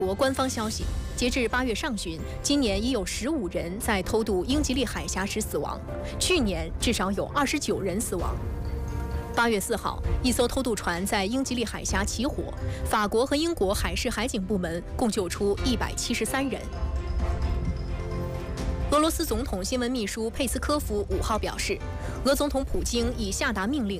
国官方消息，截至8月上旬，今年已有15人在偷渡英吉利海峡时死亡，去年至少有29人死亡。8月4号，一艘偷渡船在英吉利海峡起火，法国和英国海事海警部门共救出173人。俄罗斯总统新闻秘书佩斯科夫5号表示，俄总统普京已下达命令，